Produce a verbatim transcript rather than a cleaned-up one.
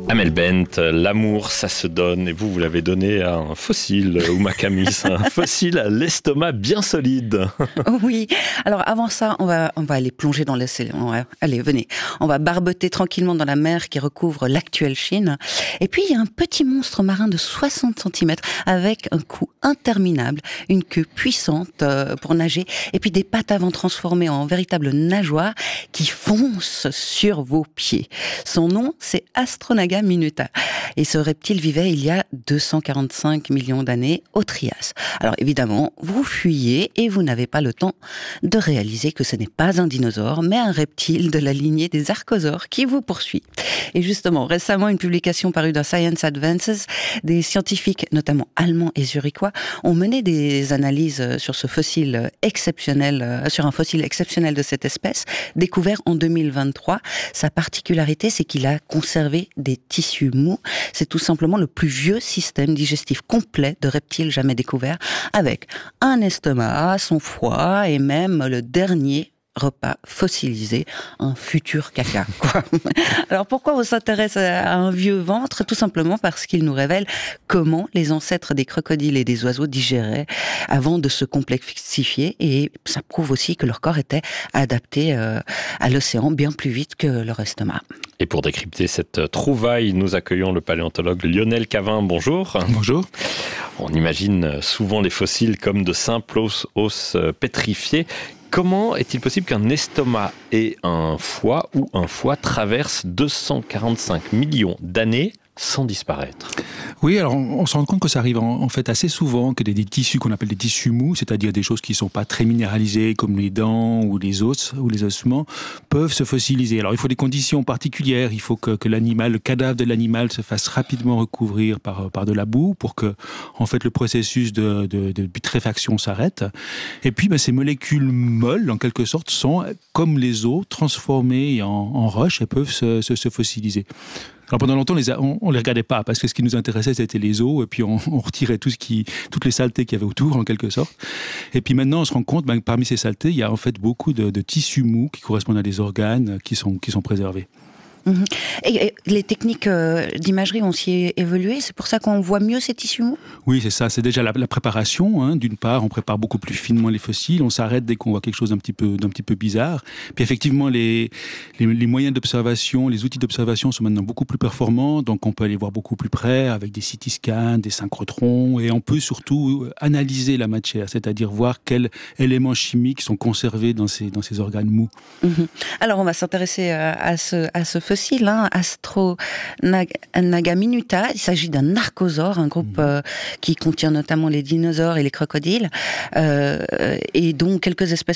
Amel Bent, l'amour, ça se donne. Et vous, vous l'avez donné à un fossile, ou ma Camis, un fossile à l'estomac bien solide. Oui. Alors avant ça, on va, on va aller plonger dans l'océan. Allez, venez. On va barboter tranquillement dans la mer qui recouvre l'actuelle Chine. Et puis, il y a un petit monstre marin de soixante centimètres avec un cou interminable, une queue puissante pour nager, et puis des pattes avant transformées en véritables nageoires qui foncent sur vos pieds. Son nom, c'est Astronaga minuta. Et ce reptile vivait il y a deux cent quarante-cinq millions d'années au Trias. Alors évidemment, vous fuyez et vous n'avez pas le temps de réaliser que ce n'est pas un dinosaure, mais un reptile de la lignée des archosaures qui vous poursuit. Et justement, récemment, une publication parue dans Science Advances, des scientifiques, notamment allemands et zurichois, ont mené des analyses sur ce fossile exceptionnel, sur un fossile exceptionnel de cette espèce, découvert en deux mille vingt-trois. Sa particularité, c'est qu'il a conservé des tissus mous. C'est tout simplement le plus vieux système digestif complet de reptiles jamais découvert, avec un estomac, son foie et même le dernier repas fossilisé, un futur caca, quoi. Alors pourquoi on s'intéresse à un vieux ventre? Tout simplement parce qu'il nous révèle comment les ancêtres des crocodiles et des oiseaux digéraient avant de se complexifier, et ça prouve aussi que leur corps était adapté euh, à l'océan bien plus vite que leur estomac. Et pour décrypter cette trouvaille, nous accueillons le paléontologue Lionel Cavin. Bonjour. Bonjour. On imagine souvent les fossiles comme de simples os, os pétrifiés. Comment est-il possible qu'un estomac et un foie ou un foie traversent deux cent quarante-cinq millions d'années sans disparaître? Oui, alors on, on se rend compte que ça arrive en, en fait assez souvent, que des, des tissus qu'on appelle des tissus mous, c'est-à-dire des choses qui ne sont pas très minéralisées comme les dents ou les os ou les ossements, peuvent se fossiliser. Alors il faut des conditions particulières, il faut que, que l'animal, le cadavre de l'animal se fasse rapidement recouvrir par, par de la boue pour que en fait, le processus de, de, de putréfaction s'arrête. Et puis ben, ces molécules molles, en quelque sorte, sont comme les os transformées en, en roches et peuvent se, se, se fossiliser. Alors pendant longtemps, les a, on, on les regardait pas parce que ce qui nous intéressait c'était les os, et puis on, on retirait tout ce qui, toutes les saletés qu'il y avait autour en quelque sorte. Et puis maintenant, on se rend compte ben, que parmi ces saletés, il y a en fait beaucoup de, de tissus mous qui correspondent à des organes qui sont qui sont préservés. Mmh. Et, et les techniques euh, d'imagerie ont aussi évolué, c'est pour ça qu'on voit mieux ces tissus mous? Oui, c'est ça, c'est déjà la, la préparation. Hein. D'une part, on prépare beaucoup plus finement les fossiles, on s'arrête dès qu'on voit quelque chose d'un petit peu, d'un petit peu bizarre. Puis effectivement, les, les, les moyens d'observation, les outils d'observation sont maintenant beaucoup plus performants, donc on peut aller voir beaucoup plus près avec des C T scans, des synchrotrons, et on peut surtout analyser la matière, c'est-à-dire voir quels éléments chimiques sont conservés dans ces, dans ces organes mous. Mmh. Alors on va s'intéresser à, à ce, à ce fossile. Hein, Astronaga minuta. Il s'agit d'un archosaure, un groupe mmh. euh, qui contient notamment les dinosaures et les crocodiles, euh, et dont quelques espèces